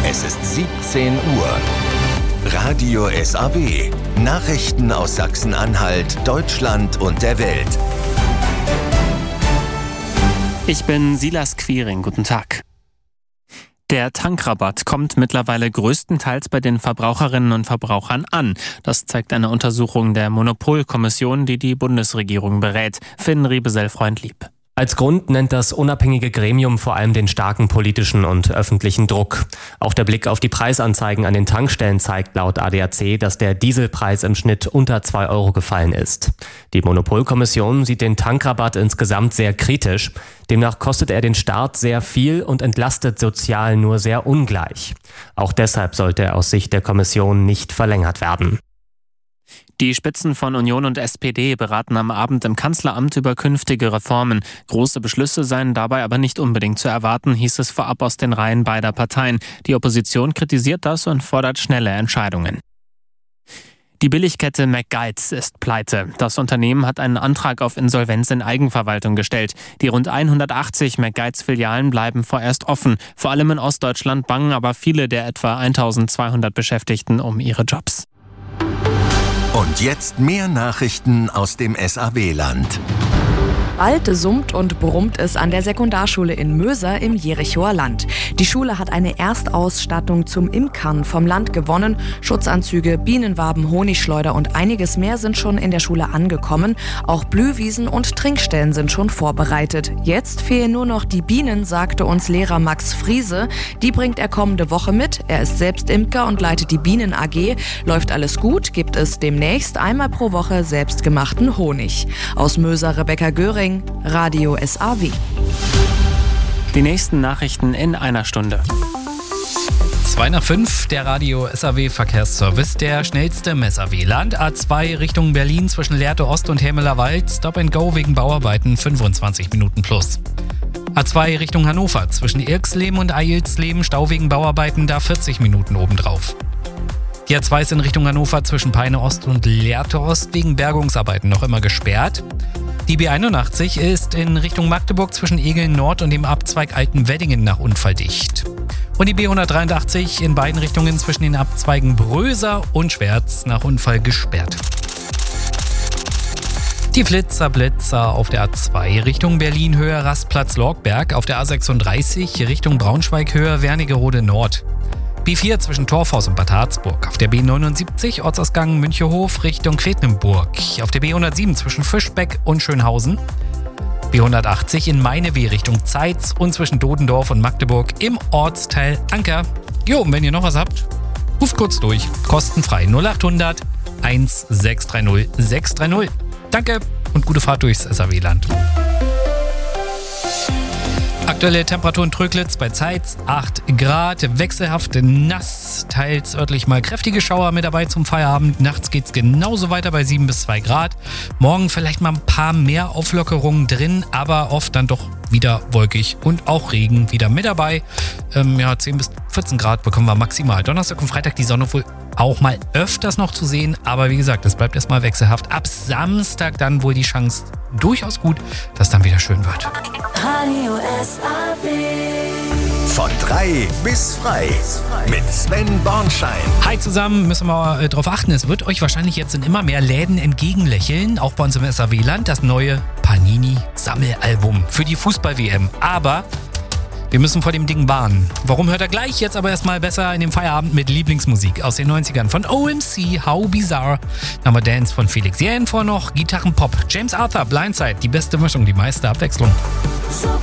Es ist 17 Uhr. Radio SAW. Nachrichten aus Sachsen-Anhalt, Deutschland und der Welt. Ich bin Silas Quiring. Guten Tag. Der Tankrabatt kommt mittlerweile größtenteils bei den Verbraucherinnen und Verbrauchern an. Das zeigt eine Untersuchung der Monopolkommission, die die Bundesregierung berät. Finn Riebesell-Freundlieb. Als Grund nennt das unabhängige Gremium vor allem den starken politischen und öffentlichen Druck. Auch der Blick auf die Preisanzeigen an den Tankstellen zeigt laut ADAC, dass der Dieselpreis im Schnitt unter 2 Euro gefallen ist. Die Monopolkommission sieht den Tankrabatt insgesamt sehr kritisch. Demnach kostet er den Staat sehr viel und entlastet sozial nur sehr ungleich. Auch deshalb sollte er aus Sicht der Kommission nicht verlängert werden. Die Spitzen von Union und SPD beraten am Abend im Kanzleramt über künftige Reformen. Große Beschlüsse seien dabei aber nicht unbedingt zu erwarten, hieß es vorab aus den Reihen beider Parteien. Die Opposition kritisiert das und fordert schnelle Entscheidungen. Die Billigkette McGuides ist pleite. Das Unternehmen hat einen Antrag auf Insolvenz in Eigenverwaltung gestellt. Die rund 180 McGuides-Filialen bleiben vorerst offen. Vor allem in Ostdeutschland bangen aber viele der etwa 1200 Beschäftigten um ihre Jobs. Und jetzt mehr Nachrichten aus dem SAW-Land. Bald summt und brummt es an der Sekundarschule in Möser im Jerichoer Land. Die Schule hat eine Erstausstattung zum Imkern vom Land gewonnen. Schutzanzüge, Bienenwaben, Honigschleuder und einiges mehr sind schon in der Schule angekommen. Auch Blühwiesen und Trinkstellen sind schon vorbereitet. Jetzt fehlen nur noch die Bienen, sagte uns Lehrer Max Friese. Die bringt er kommende Woche mit. Er ist selbst Imker und leitet die Bienen AG. Läuft alles gut, gibt es demnächst einmal pro Woche selbstgemachten Honig. Aus Möser Rebecca Göring, Radio SAW. Die nächsten Nachrichten in einer Stunde. 2:05, der Radio SAW Verkehrsservice, der schnellste im SAW-Land. A2 Richtung Berlin zwischen Lehrte Ost und Hämeler Wald, Stop and Go wegen Bauarbeiten, 25 Minuten plus. A2 Richtung Hannover zwischen Irxleben und Eilsleben, Stau wegen Bauarbeiten, da 40 Minuten obendrauf. Die A2 ist in Richtung Hannover zwischen Peine Ost und Lehrte Ost wegen Bergungsarbeiten noch immer gesperrt. Die B81 ist in Richtung Magdeburg zwischen Egeln Nord und dem Abzweig Altenweddingen nach Unfall dicht. Und die B183 in beiden Richtungen zwischen den Abzweigen Bröser und Schwerz nach Unfall gesperrt. Die Flitzer auf der A2 Richtung Berlin Höhe Rastplatz Lorgberg, auf der A36 Richtung Braunschweig Höhe Wernigerode Nord. B4 zwischen Torfhaus und Bad Harzburg, auf der B79 Ortsausgang Münchehof Richtung Quedlinburg, auf der B107 zwischen Fischbeck und Schönhausen, B180 in Meinewe Richtung Zeitz und zwischen Dodendorf und Magdeburg im Ortsteil Anker. Jo, und wenn ihr noch was habt, ruft kurz durch, kostenfrei 0800 1630 630. Danke und gute Fahrt durchs SAW-Land. Aktuelle Temperatur in Tröglitz bei Zeitz 8 Grad, wechselhaft nass, teils örtlich mal kräftige Schauer mit dabei zum Feierabend. Nachts geht's genauso weiter bei 7 bis 2 Grad. Morgen vielleicht mal ein paar mehr Auflockerungen drin, aber oft dann doch wieder wolkig und auch Regen wieder mit dabei. 10 bis 14 Grad bekommen wir maximal. Donnerstag und Freitag die Sonne wohl auch mal öfters noch zu sehen, aber wie gesagt, es bleibt erstmal wechselhaft. Ab Samstag dann wohl die Chance durchaus gut, dass dann wieder schön wird. Radio SAW. Von 3 bis frei mit Sven Bornschein. Hi zusammen, müssen wir mal drauf achten, es wird euch wahrscheinlich jetzt in immer mehr Läden entgegenlächeln, auch bei uns im SAW-Land, das neue Panini-Sammelalbum für die Fußball-WM. Aber wir müssen vor dem Ding warnen. Warum, hört ihr gleich? Jetzt aber erstmal besser in dem Feierabend mit Lieblingsmusik aus den 90ern von OMC, How Bizarre. Dann haben wir Dance von Felix Jähn vor noch, Gitarrenpop, James Arthur, Blindside, die beste Mischung, die meiste Abwechslung.